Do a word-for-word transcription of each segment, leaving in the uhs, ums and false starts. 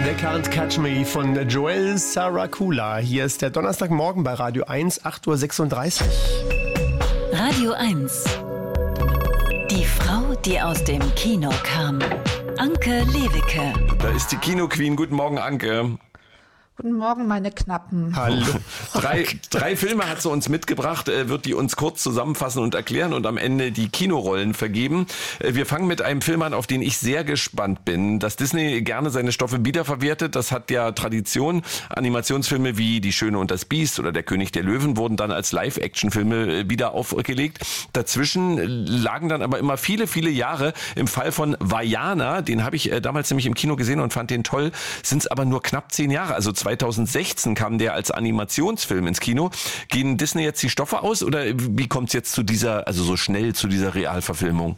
They Can't Catch Me von Joel Saracula. Hier ist der Donnerstagmorgen bei Radio eins, acht Uhr sechsunddreißig. Radio eins. Die Frau, die aus dem Kino kam. Anke Lewicke. Da ist die Kino-Queen. Guten Morgen, Anke. Guten Morgen, meine Knappen. Hallo. Drei, drei Filme hat sie uns mitgebracht, wird die uns kurz zusammenfassen und erklären und am Ende die Kinorollen vergeben. Wir fangen mit einem Film an, auf den ich sehr gespannt bin. Dass Disney gerne seine Stoffe wiederverwertet, das hat ja Tradition. Animationsfilme wie Die Schöne und das Biest oder Der König der Löwen wurden dann als Live-Action-Filme wieder aufgelegt. Dazwischen lagen dann aber immer viele, viele Jahre. Im Fall von Vaiana, den habe ich damals nämlich im Kino gesehen und fand den toll, sind es aber nur knapp zehn Jahre, also zweitausendsechzehn kam der als Animationsfilm ins Kino. Gehen Disney jetzt die Stoffe aus oder wie kommt es jetzt zu dieser, also so schnell zu dieser Realverfilmung?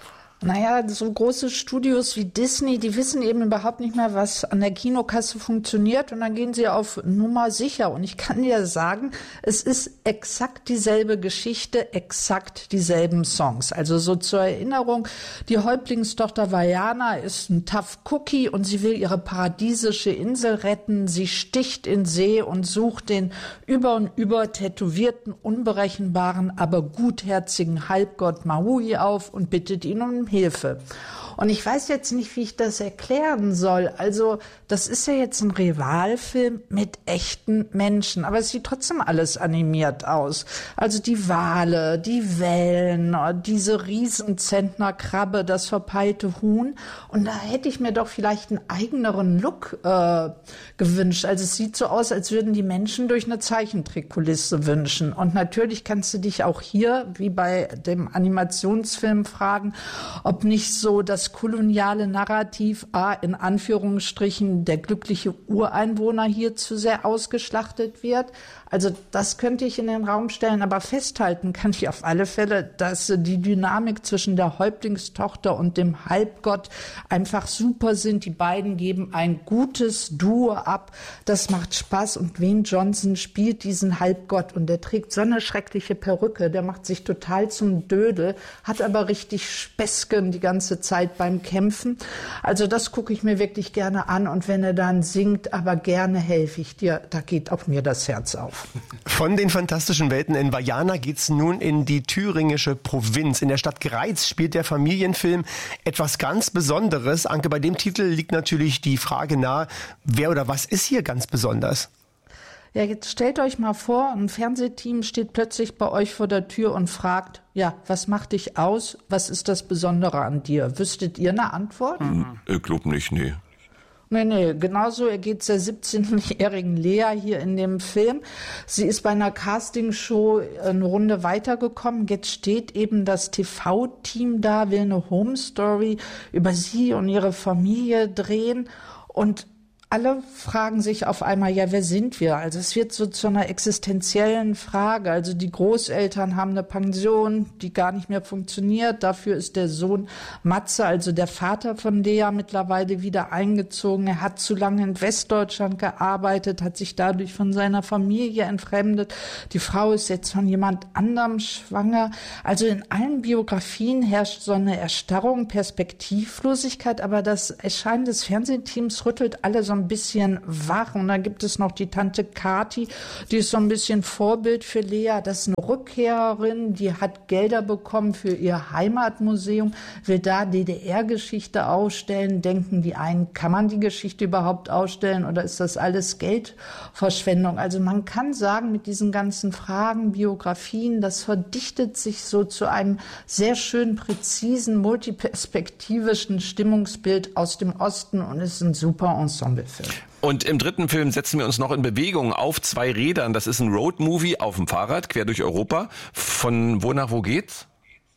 Naja, so große Studios wie Disney, die wissen eben überhaupt nicht mehr, was an der Kinokasse funktioniert und dann gehen sie auf Nummer sicher. Und ich kann dir sagen, es ist exakt dieselbe Geschichte, exakt dieselben Songs. Also so zur Erinnerung, die Häuptlingstochter Vaiana ist ein Tough Cookie und sie will ihre paradiesische Insel retten. Sie sticht in See und sucht den über und über tätowierten, unberechenbaren, aber gutherzigen Halbgott Maui auf und bittet ihn um Hilfe. Und ich weiß jetzt nicht, wie ich das erklären soll. Also das ist ja jetzt ein Rivalfilm mit echten Menschen, aber es sieht trotzdem alles animiert aus. Also die Wale, die Wellen, diese Riesenzentnerkrabbe, das verpeilte Huhn. Und da hätte ich mir doch vielleicht einen eigeneren Look äh, gewünscht. Also es sieht so aus, als würden die Menschen durch eine Zeichentrickkulisse wünschen. Und natürlich kannst du dich auch hier, wie bei dem Animationsfilm, fragen, ob nicht so das koloniale Narrativ, ah, in Anführungsstrichen, der glückliche Ureinwohner hier zu sehr ausgeschlachtet wird. Also das könnte ich in den Raum stellen, aber festhalten kann ich auf alle Fälle, dass die Dynamik zwischen der Häuptlingstochter und dem Halbgott einfach super sind. Die beiden geben ein gutes Duo ab. Das macht Spaß und Dwayne Johnson spielt diesen Halbgott und der trägt so eine schreckliche Perücke. Der macht sich total zum Dödel, hat aber richtig Späßchen die ganze Zeit beim Kämpfen. Also das gucke ich mir wirklich gerne an und wenn er dann singt, aber gerne helfe ich dir, da geht auch mir das Herz auf. Von den fantastischen Welten in Vaiana geht's nun in die thüringische Provinz. In der Stadt Greiz spielt der Familienfilm etwas ganz Besonderes. Anke, bei dem Titel liegt natürlich die Frage nahe, wer oder was ist hier ganz besonders? Ja, jetzt stellt euch mal vor, ein Fernsehteam steht plötzlich bei euch vor der Tür und fragt, ja, was macht dich aus? Was ist das Besondere an dir? Wüsstet ihr eine Antwort? Hm, ich glaube nicht, nee. Nee, nee, genauso ergeht es der siebzehnjährigen Lea hier in dem Film. Sie ist bei einer Castingshow eine Runde weitergekommen. Jetzt steht eben das T V-Team da, will eine Home Story über sie und ihre Familie drehen und alle fragen sich auf einmal, ja, wer sind wir? Also es wird so zu einer existenziellen Frage. Also die Großeltern haben eine Pension, die gar nicht mehr funktioniert. Dafür ist der Sohn Matze, also der Vater von Lea, mittlerweile wieder eingezogen. Er hat zu lange in Westdeutschland gearbeitet, hat sich dadurch von seiner Familie entfremdet. Die Frau ist jetzt von jemand anderem schwanger. Also in allen Biografien herrscht so eine Erstarrung, Perspektivlosigkeit. Aber das Erscheinen des Fernsehteams rüttelt alle so ein bisschen wach. Und dann gibt es noch die Tante Kathi, die ist so ein bisschen Vorbild für Lea. Das ist eine Rückkehrerin, die hat Gelder bekommen für ihr Heimatmuseum, will da D D R-Geschichte ausstellen. Denken die einen, kann man die Geschichte überhaupt ausstellen oder ist das alles Geldverschwendung? Also man kann sagen, mit diesen ganzen Fragen, Biografien, das verdichtet sich so zu einem sehr schön präzisen, multiperspektivischen Stimmungsbild aus dem Osten und ist ein super Ensemble. Und im dritten Film setzen wir uns noch in Bewegung auf zwei Rädern. Das ist ein Roadmovie auf dem Fahrrad, quer durch Europa. Von wo nach wo geht's?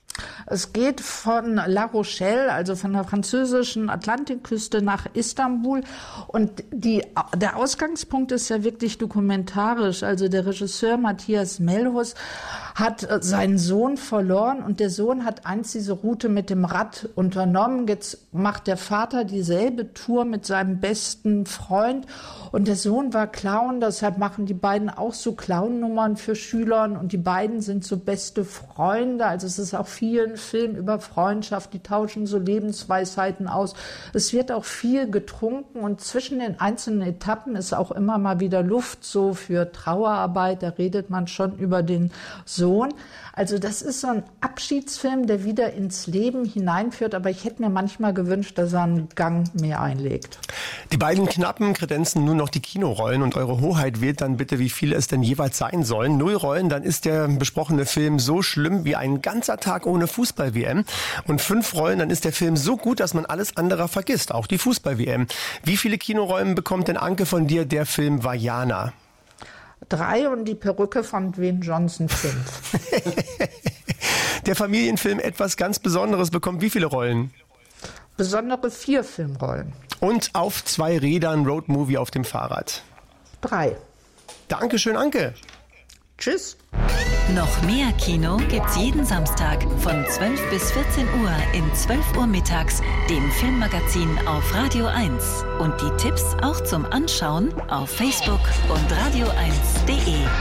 Es geht von La Rochelle, also von der französischen Atlantikküste nach Istanbul. Und die, der Ausgangspunkt ist ja wirklich dokumentarisch. Also der Regisseur Matthias Melhus hat seinen Sohn verloren und der Sohn hat einst diese Route mit dem Rad unternommen. Jetzt macht der Vater dieselbe Tour mit seinem besten Freund und der Sohn war Clown, deshalb machen die beiden auch so Clown-Nummern für Schülern und die beiden sind so beste Freunde. Also es ist auch vielen ein Film über Freundschaft, die tauschen so Lebensweisheiten aus. Es wird auch viel getrunken und zwischen den einzelnen Etappen ist auch immer mal wieder Luft so für Trauerarbeit, da redet man schon über den Sohn. Also das ist so ein Abschiedsfilm, der wieder ins Leben hineinführt, aber ich hätte mir manchmal gewünscht, dass er einen Gang mehr einlegt. Die beiden Knappen kredenzen nun noch die Kinorollen und eure Hoheit wählt dann bitte, wie viele es denn jeweils sein sollen. Null Rollen, dann ist der besprochene Film so schlimm wie ein ganzer Tag ohne Fußball-W M. Und fünf Rollen, dann ist der Film so gut, dass man alles andere vergisst, auch die Fußball-W M. Wie viele Kinorollen bekommt denn, Anke, von dir der Film Vaiana? Drei und die Perücke von Dwayne Johnson fünf. Der Familienfilm Etwas ganz Besonderes bekommt wie viele Rollen? Besondere vier Filmrollen. Und Auf zwei Rädern Roadmovie auf dem Fahrrad? Drei. Dankeschön, Anke. Tschüss. Noch mehr Kino gibt's jeden Samstag von zwölf bis vierzehn Uhr in zwölf Uhr mittags, dem Filmmagazin auf Radio eins. Und die Tipps auch zum Anschauen auf Facebook und radio eins punkt de.